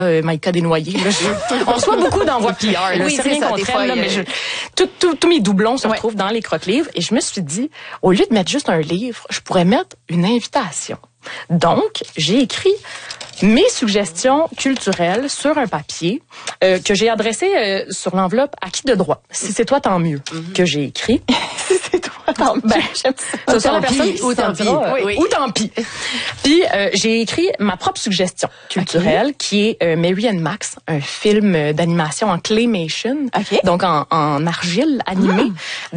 Maïka Desnoyers. Là, on reçoit beaucoup d'envois PR. Là, Oui, c'est rien ça, contre des fois, elle, là, mais tous mes doublons se retrouvent dans les croque-livres. Et je me suis dit, au lieu de mettre juste un livre, je pourrais mettre une invitation. Donc, j'ai écrit mes suggestions culturelles sur un papier que j'ai adressé sur l'enveloppe à qui de droit. Si c'est toi, tant mieux. Que j'ai écrit. Si c'est toi, tant mieux. J'aime ça. Sur la personne qui ou tant pis. Ou tant pis. Puis j'ai écrit ma propre suggestion culturelle qui est Mary and Max, un film d'animation en claymation, donc en argile animée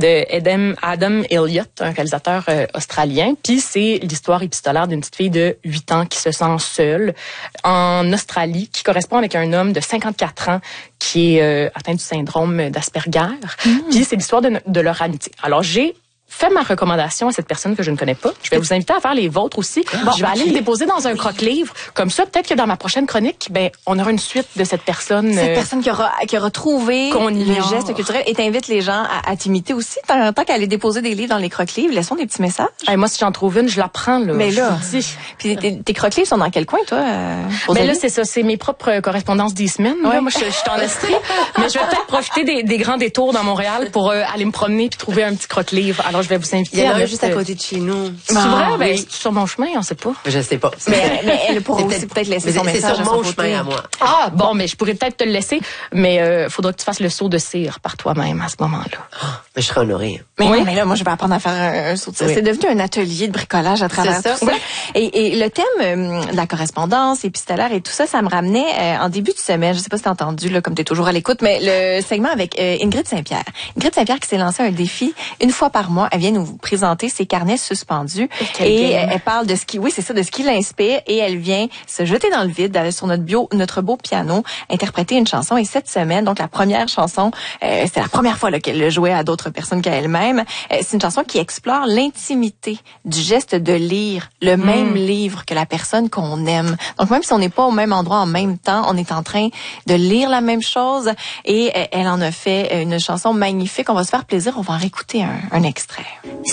de Adam Elliott, un réalisateur australien. Puis c'est l'histoire épistolaire d'une petite fille de 8 ans qui se sent seule en Australie, qui correspond avec un homme de 54 ans qui est atteint du syndrome d'Asperger. Puis c'est l'histoire de leur amitié. Alors j'ai fait ma recommandation à cette personne que je ne connais pas. Je vais vous inviter à faire les vôtres aussi. Je vais aller le déposer dans un croque-livre. Comme ça, peut-être que dans ma prochaine chronique, on aura une suite de cette personne. Cette personne qui aura trouvé le geste culturel et t'invite les gens à t'imiter aussi. Tant qu'à aller déposer des livres dans les croque-livres, laissons des petits messages. Moi, si j'en trouve une, je la prends, là. Mais là. Puis tes croque-livres sont dans quel coin, toi? Là, c'est ça. C'est mes propres correspondances des semaines. Moi, je suis en Estrie. Mais je vais peut-être profiter des grands détours dans Montréal pour aller me promener puis trouver un petit croque-livre. Alors, je vais vous inviter. Il y en a juste à côté de chez nous. C'est vrai? C'est sur mon chemin, on sait pas. Je sais pas. Mais elle pourra aussi peut-être laisser son message. C'est sur mon chemin à moi. Mais je pourrais peut-être te le laisser, mais faudra que tu fasses le saut de cire par toi-même à ce moment-là. Mais je serai honorée. Mais là, moi, je vais apprendre à faire un saut de cire. C'est devenu un atelier de bricolage à travers tout ça. Et le thème de la correspondance épistolaire et tout ça, ça me ramenait en début de semaine. Je sais pas si t'as entendu, là, comme t'es toujours à l'écoute, mais le segment avec Ingrid Saint-Pierre. Ingrid Saint-Pierre qui s'est lancé un défi une fois par mois. Elle vient nous présenter ses carnets suspendus et elle parle de ce qui l'inspire et elle vient se jeter dans le vide sur notre beau piano, interpréter une chanson. Et cette semaine, donc la première chanson, c'est la première fois qu'elle le jouait à d'autres personnes qu'à elle-même. C'est une chanson qui explore l'intimité du geste de lire le même livre que la personne qu'on aime. Donc même si on n'est pas au même endroit en même temps, on est en train de lire la même chose et elle en a fait une chanson magnifique. On va se faire plaisir, on va en réécouter un extrait.